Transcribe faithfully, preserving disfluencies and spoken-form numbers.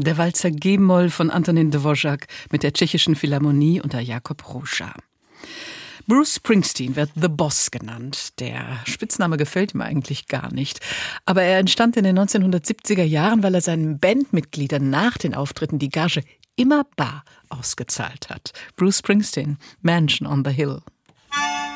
Der Walzer G-Moll von Antonín Dvořák mit der tschechischen Philharmonie unter Jakob Róža. Bruce Springsteen wird The Boss genannt. Der Spitzname gefällt ihm eigentlich gar nicht. Aber er entstand in den neunzehnhundertsiebziger Jahren, weil er seinen Bandmitgliedern nach den Auftritten die Gage immer bar ausgezahlt hat. Bruce Springsteen, Mansion on the Hill.